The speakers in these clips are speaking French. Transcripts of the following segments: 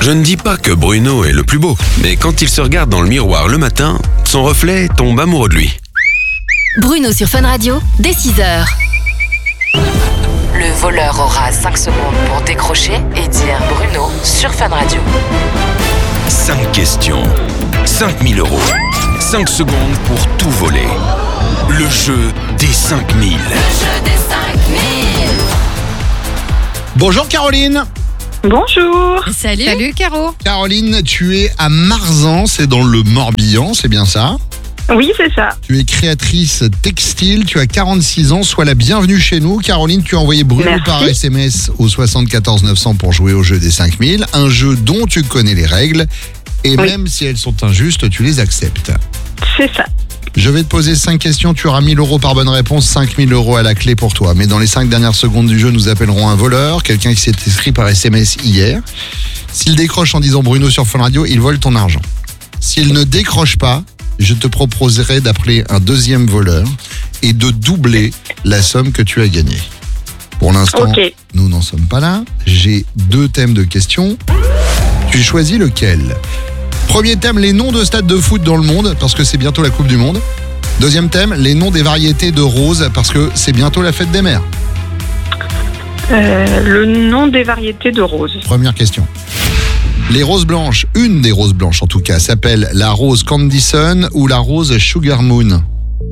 Je ne dis pas que Bruno est le plus beau, mais quand il se regarde dans le miroir le matin, son reflet tombe amoureux de lui. Bruno sur Fun Radio, dès 6h. Le voleur aura 5 secondes pour décrocher et dire Bruno sur Fun Radio. 5 questions, 5 000 euros, 5 secondes pour tout voler. Le jeu des 5 000. Le jeu des 5 000. Bonjour Caroline. Bonjour. Salut Caro. Caroline, tu es à Marzan, c'est dans le Morbihan, c'est bien ça? Oui, c'est ça. Tu es créatrice textile, tu as 46 ans, sois la bienvenue chez nous. Caroline, tu as envoyé Bruno Merci. par SMS au 74 900 pour jouer au jeu des 5000, un jeu dont tu connais les règles et Oui. même si elles sont injustes, tu les acceptes. C'est ça. Je vais te poser 5 questions, tu auras 1000 euros par bonne réponse, 5000 euros à la clé pour toi. Mais dans les 5 dernières secondes du jeu, nous appellerons un voleur, quelqu'un qui s'est inscrit par SMS hier. S'il décroche en disant Bruno sur Fun Radio, il vole ton argent. S'il ne décroche pas, je te proposerai d'appeler un deuxième voleur et de doubler la somme que tu as gagnée. Pour l'instant, Ok. nous n'en sommes pas là. J'ai 2 thèmes de questions. Tu choisis lequel ? Premier thème, les noms de stades de foot dans le monde, parce que c'est bientôt la Coupe du Monde. Deuxième thème, les noms des variétés de roses, parce que c'est bientôt la fête des mères. Le nom des variétés de roses. Première question. Les roses blanches, une des roses blanches en tout cas, s'appelle la rose Candy Sun ou la rose Sugar Moon.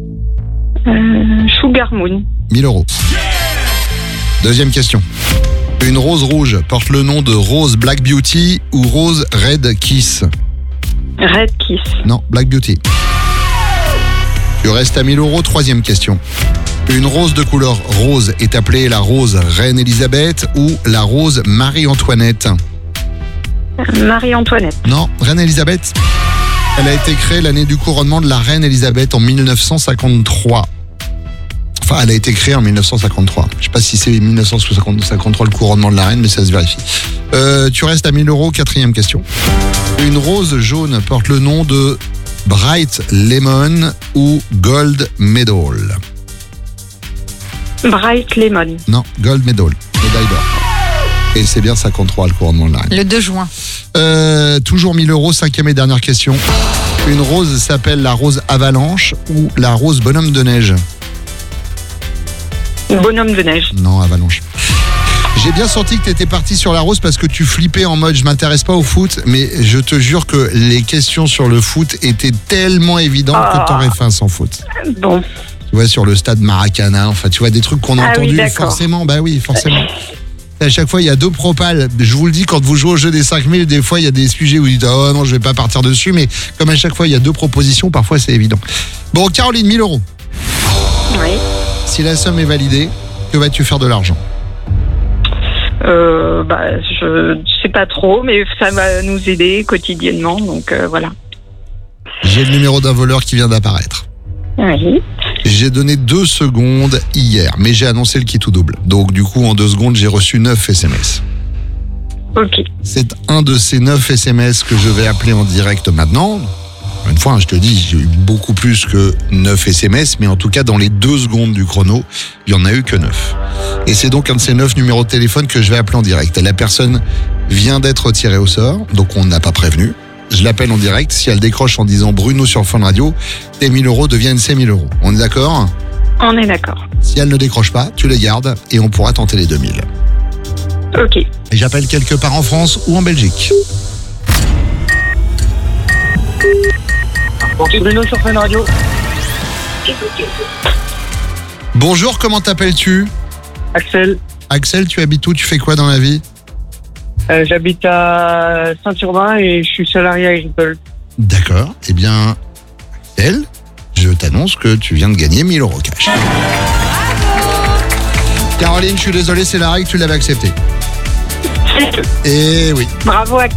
Sugar Moon. 1000 euros. Deuxième question. Une rose rouge porte le nom de rose Black Beauty ou rose Red Kiss. Red Kiss. Non, Black Beauty. Tu restes à 1000 euros. Troisième question. Une rose de couleur rose est appelée la rose Reine Elisabeth ou la rose Marie-Antoinette. Marie-Antoinette. Non, Reine Elisabeth. Elle a été créée l'année du couronnement de la Reine Elisabeth en 1953. Enfin, elle a été créée en 1953. Je ne sais pas si c'est 1953 le couronnement de la Reine, mais ça se vérifie. Tu restes à 1000 euros. Quatrième question. Une rose jaune porte le nom de Bright Lemon ou Gold Medal. Bright Lemon. Non, Gold Medal. Médaille d'or. Et c'est bien 53 le couronnement de la Reine. Le 2 juin. Toujours 1000 euros, 5e et dernière question. Une rose s'appelle la rose avalanche ou la rose bonhomme de neige? Bonhomme de neige. Non, avalanche. J'ai bien senti que tu étais parti sur la rose parce que tu flippais en mode je m'intéresse pas au foot, mais je te jure que les questions sur le foot étaient tellement évidentes que t'aurais fait un sans faute. Bon. Tu vois, sur le stade Maracana, enfin tu vois des trucs qu'on a Ah oui, entendus d'accord. forcément, bah oui, forcément. À chaque fois, il y a 2 propals. Je vous le dis, quand vous jouez au jeu des 5000, des fois, il y a des sujets où vous dites « Oh non, je vais pas partir dessus », mais comme à chaque fois, il y a 2 propositions, parfois, c'est évident. Bon, Caroline, 1000 euros. Oui. Si la somme est validée, que vas-tu faire de l'argent? Je sais pas trop, mais ça va nous aider quotidiennement, donc voilà. J'ai le numéro d'un voleur qui vient d'apparaître. Oui. J'ai donné 2 secondes hier, mais j'ai annoncé le kit ou double. Donc du coup, en 2 secondes, j'ai reçu 9 SMS. Ok. C'est un de ces 9 SMS que je vais appeler en direct maintenant. Une fois, je te dis, j'ai eu beaucoup plus que 9 SMS, mais en tout cas, dans les 2 secondes du chrono, il n'y en a eu que 9. Et c'est donc un de ces 9 numéros de téléphone que je vais appeler en direct. La personne vient d'être tirée au sort, donc on n'a pas prévenu. Je l'appelle en direct. Si elle décroche en disant Bruno sur Fun Radio, tes 1000 euros deviennent ces 1000 euros. On est d'accord? On est d'accord. Si elle ne décroche pas, tu les gardes et on pourra tenter les 2000. Ok. Et j'appelle quelque part en France ou en Belgique. Bruno sur Fun Radio. Bonjour, comment t'appelles-tu? Axel, Axel, tu habites où? Tu fais quoi dans la vie? j'habite à Saint-Urbain et je suis salarié agricole. D'accord. Eh bien, Axel, je t'annonce que tu viens de gagner 1000 euros cash. Caroline, je suis désolé, c'est la règle, tu l'avais accepté. Et oui, Bravo à...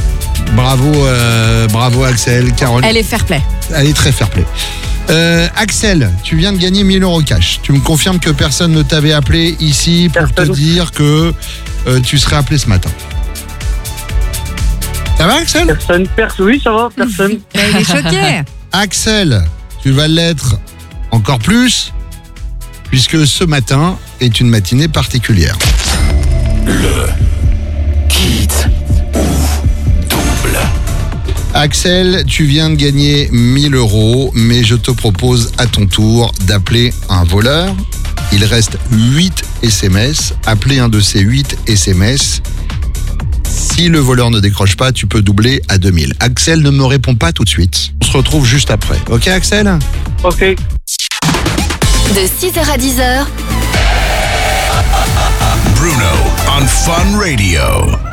bravo Axel, Caroline. Elle est fair play. Elle est très fair play. Axel, tu viens de gagner 1000 euros cash. Tu me confirmes que personne ne t'avait appelé ici pour te Personne. dire que tu serais appelé ce matin. Ça va Axel? Oui, ça va, personne. Là, il est choqué. Axel, tu vas l'être encore plus, puisque ce matin est une matinée particulière. Kit ou Axel, tu viens de gagner 1000 €, mais je te propose à ton tour d'appeler un voleur. Il reste 8 SMS. Appelez un de ces 8 SMS. Si le voleur ne décroche pas, tu peux doubler à 2000. Axel ne me répond pas tout de suite. On se retrouve juste après. Ok, Axel ? Ok. De 6h à 10h, Bruno on Fun Radio.